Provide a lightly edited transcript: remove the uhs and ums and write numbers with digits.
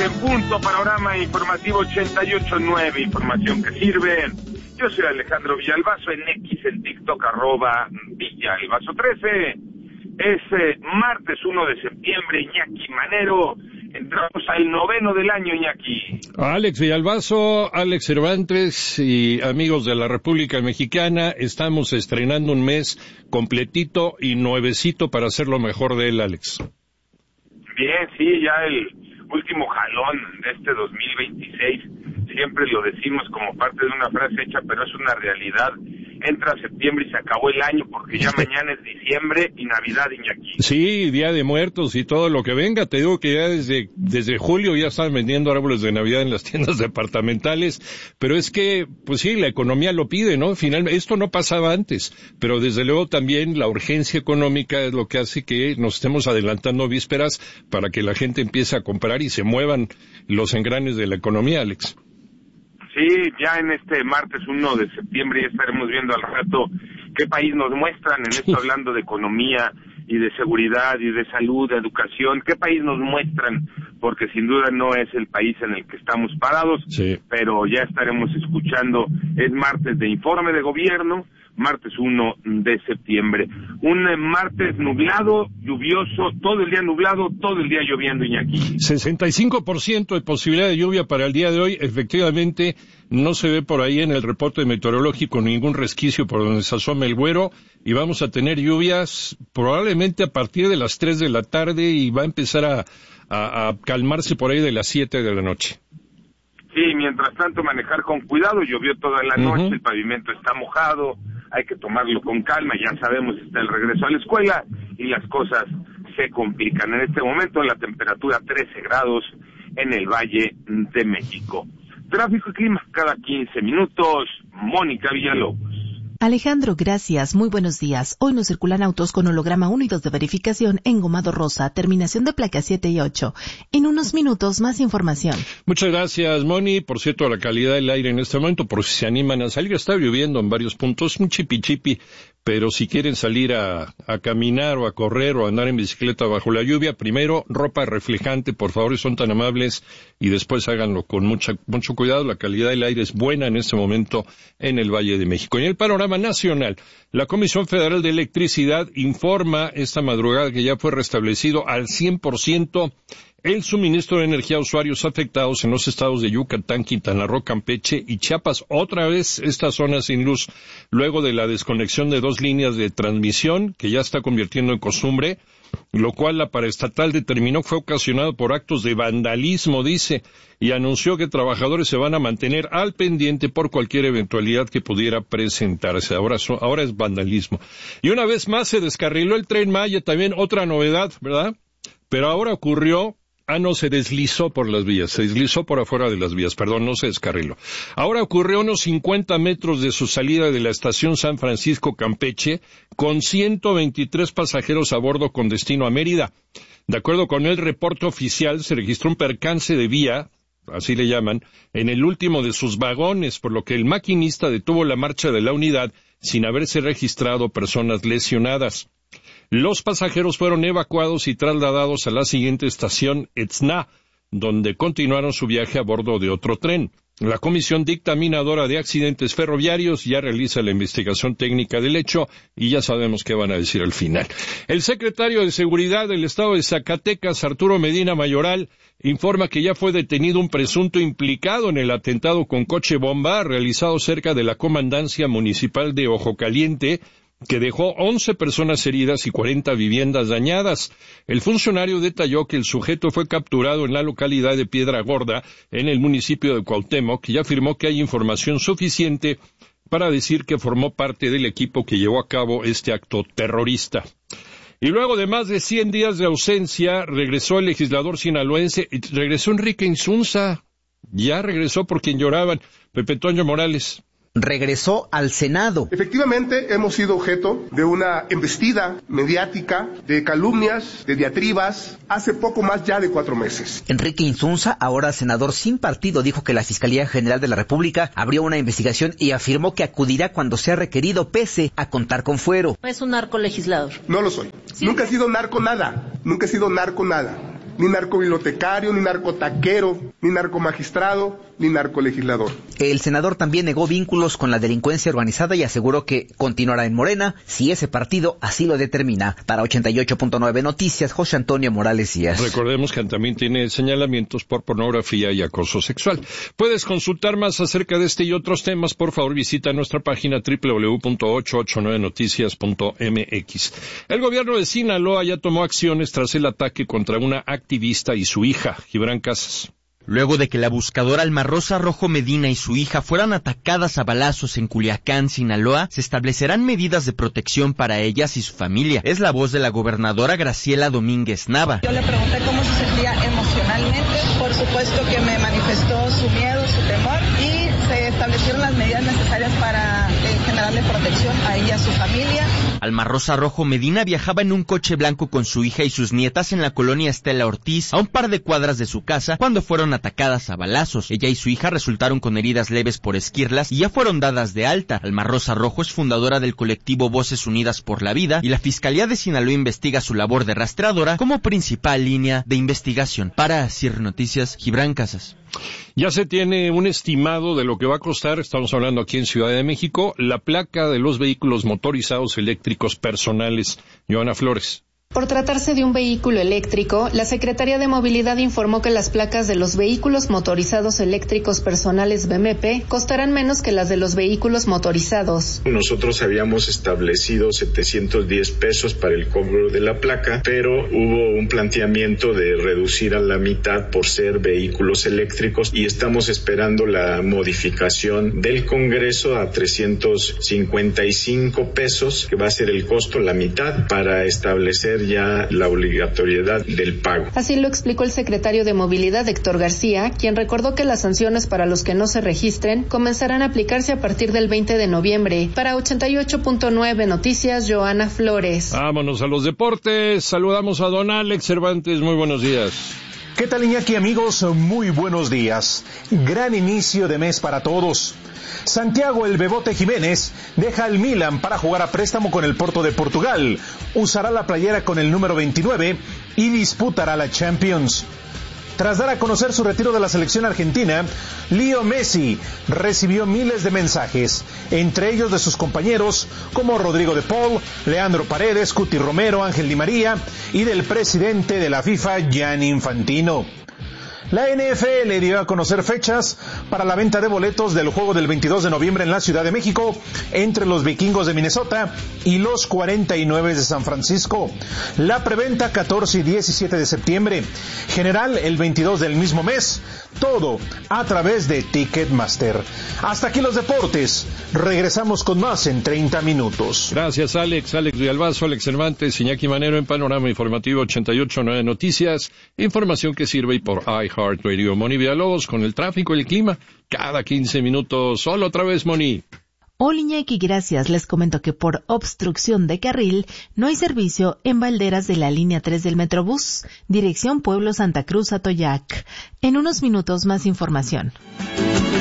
en punto, panorama informativo 88.9, información que sirve. Yo soy Alejandro Villalbazo, en X, en TikTok, @Villalbazo13. Es martes 1 de septiembre, Iñaki Manero. Entramos al noveno del año, Iñaki. Alex Villalbazo, Alex Cervantes y amigos de la República Mexicana, estamos estrenando un mes completito y nuevecito para hacer lo mejor de él, Alex. Bien, sí, ya el último jalón de este 2026, siempre lo decimos como parte de una frase hecha, pero es una realidad. Entra septiembre y se acabó el año, porque ya mañana es diciembre y Navidad, Iñaki. Sí, Día de Muertos y todo lo que venga. Te digo que ya desde julio ya están vendiendo árboles de Navidad en las tiendas departamentales, pero es que, pues sí, la economía lo pide, ¿no? Finalmente, esto no pasaba antes, pero desde luego también la urgencia económica es lo que hace que nos estemos adelantando vísperas para que la gente empiece a comprar y se muevan los engranes de la economía, Alex. Sí, ya en este martes 1 de septiembre ya estaremos viendo al rato qué país nos muestran en esto, hablando de economía y de seguridad y de salud, de educación, qué país nos muestran, porque sin duda no es el país en el que estamos parados, sí. Pero ya estaremos escuchando, es martes de informe de gobierno, martes 1 de septiembre. Un martes nublado, lluvioso, todo el día nublado, todo el día lloviendo, Iñaki. 65% de posibilidad de lluvia para el día de hoy. Efectivamente, no se ve por ahí en el reporte meteorológico ningún resquicio por donde se asoma el güero, y vamos a tener lluvias probablemente a partir de las 3 de la tarde y va a empezar a calmarse por ahí de las 7 de la noche. Sí, mientras tanto manejar con cuidado, llovió toda la noche, el pavimento está mojado, hay que tomarlo con calma, ya sabemos, está el regreso a la escuela y las cosas se complican. En este momento la temperatura 13 grados en el Valle de México. Tráfico y clima cada 15 minutos, Mónica Villalobos. Alejandro, gracias. Muy buenos días. Hoy nos circulan autos con holograma 1 y 2 de verificación engomado rosa, terminación de placas 7 y 8. En unos minutos, más información. Muchas gracias, Moni. Por cierto, la calidad del aire en este momento, por si se animan a salir, está lloviendo en varios puntos, un chipi, pero si quieren salir a caminar o a correr o a andar en bicicleta bajo la lluvia, primero, ropa reflejante, por favor, son tan amables, y después háganlo con mucho cuidado. La calidad del aire es buena en este momento en el Valle de México. En el panorama nacional, la Comisión Federal de Electricidad informa esta madrugada que ya fue restablecido al 100% el suministro de energía a usuarios afectados en los estados de Yucatán, Quintana Roo, Campeche y Chiapas. Otra vez esta zona sin luz, luego de la desconexión de 2 líneas de transmisión, que ya está convirtiendo en costumbre, lo cual la paraestatal determinó fue ocasionado por actos de vandalismo, dice, y anunció que trabajadores se van a mantener al pendiente por cualquier eventualidad que pudiera presentarse. Ahora es vandalismo. Y una vez más se descarriló el Tren Maya, también otra novedad, ¿verdad? Pero ahora ocurrió... no se deslizó por las vías, se deslizó por afuera de las vías, no se descarriló. Ahora ocurrió a unos 50 metros de su salida de la estación San Francisco Campeche, con 123 pasajeros a bordo con destino a Mérida. De acuerdo con el reporte oficial, se registró un percance de vía, así le llaman, en el último de sus vagones, por lo que el maquinista detuvo la marcha de la unidad sin haberse registrado personas lesionadas. Los pasajeros fueron evacuados y trasladados a la siguiente estación, Etzna, donde continuaron su viaje a bordo de otro tren. La Comisión Dictaminadora de Accidentes Ferroviarios ya realiza la investigación técnica del hecho y ya sabemos qué van a decir al final. El secretario de Seguridad del Estado de Zacatecas, Arturo Medina Mayoral, informa que ya fue detenido un presunto implicado en el atentado con coche bomba realizado cerca de la Comandancia Municipal de Ojo Caliente, que dejó 11 personas heridas y 40 viviendas dañadas. El funcionario detalló que el sujeto fue capturado en la localidad de Piedra Gorda, en el municipio de Cuauhtémoc, y afirmó que hay información suficiente para decir que formó parte del equipo que llevó a cabo este acto terrorista. Y luego de más de 100 días de ausencia, regresó el legislador sinaloense, regresó Enrique Insunza. Ya regresó por quien lloraban, Pepe Toño Morales. Regresó al Senado. Efectivamente, hemos sido objeto de una embestida mediática, de calumnias, de diatribas, hace poco más ya de 4 meses. Enrique Insunza, ahora senador sin partido, dijo que la Fiscalía General de la República abrió una investigación y afirmó que acudirá cuando sea requerido, pese a contar con fuero. Es un narcolegislador. No lo soy. ¿Sí? Nunca he sido narco nada. ni narcobibliotecario, ni narcotaquero, ni narcomagistrado, ni narcolegislador. El senador también negó vínculos con la delincuencia organizada y aseguró que continuará en Morena si ese partido así lo determina. Para 88.9 Noticias, José Antonio Morales Díaz. Recordemos que también tiene señalamientos por pornografía y acoso sexual. Puedes consultar más acerca de este y otros temas. Por favor, visita nuestra página www.889noticias.mx. El gobierno de Sinaloa ya tomó acciones tras el ataque contra una activista y su hija, Gibran Casas. Luego de que la buscadora Alma Rosa Rojo Medina y su hija fueran atacadas a balazos en Culiacán, Sinaloa, se establecerán medidas de protección para ellas y su familia. Es la voz de la gobernadora Graciela Domínguez Nava. Yo le pregunté cómo se sentía emocionalmente. Por supuesto que me manifestó su miedo, su temor, y se establecieron las medidas necesarias para generarle protección a ella y a su familia. Alma Rosa Rojo Medina viajaba en un coche blanco con su hija y sus nietas en la colonia Estela Ortiz, a un par de cuadras de su casa, cuando fueron atacadas a balazos. Ella y su hija resultaron con heridas leves por esquirlas y ya fueron dadas de alta. Alma Rosa Rojo es fundadora del colectivo Voces Unidas por la Vida y la Fiscalía de Sinaloa investiga su labor de rastreadora como principal línea de investigación. Para CIR Noticias, Gibran Casas. Ya se tiene un estimado de lo que va a costar, estamos hablando aquí en Ciudad de México, la placa de los vehículos motorizados eléctricos personales. Joana Flores. Por tratarse de un vehículo eléctrico, la Secretaría de Movilidad informó que las placas de los vehículos motorizados eléctricos personales BMP costarán menos que las de los vehículos motorizados. Nosotros habíamos establecido 710 pesos para el cobro de la placa, pero hubo un planteamiento de reducir a la mitad por ser vehículos eléctricos y estamos esperando la modificación del Congreso a 355 pesos, que va a ser el costo la mitad, para establecer ya la obligatoriedad del pago. Así lo explicó el secretario de Movilidad, Héctor García, quien recordó que las sanciones para los que no se registren comenzarán a aplicarse a partir del 20 de noviembre. Para 88.9 Noticias, Joana Flores. Vámonos a los deportes. Saludamos a don Alex Cervantes. Muy buenos días. ¿Qué tal, Iñaki, amigos? Muy buenos días. Gran inicio de mes para todos. Santiago El Bebote Jiménez deja al Milan para jugar a préstamo con el Porto de Portugal. Usará la playera con el número 29 y disputará la Champions. Tras dar a conocer su retiro de la selección argentina, Leo Messi recibió miles de mensajes, entre ellos de sus compañeros como Rodrigo de Paul, Leandro Paredes, Cuti Romero, Ángel Di María y del presidente de la FIFA, Gianni Infantino. La NFL dio a conocer fechas para la venta de boletos del juego del 22 de noviembre en la Ciudad de México entre los Vikingos de Minnesota y los 49 de San Francisco. La preventa 14 y 17 de septiembre. General el 22 del mismo mes. Todo a través de Ticketmaster. Hasta aquí los deportes. Regresamos con más en 30 minutos. Gracias, Alex Villalbazo, Alex Cervantes, Iñaki Manero en Panorama Informativo 88.9 Noticias. Información que sirve y por iHeartRadio. Moni Villalobos con el tráfico y el clima cada 15 minutos. Solo otra vez, Moni. Hola, Iñaki, gracias. Les comento que por obstrucción de carril no hay servicio en Valderas de la línea 3 del Metrobús, dirección Pueblo Santa Cruz Atoyac. En unos minutos más información.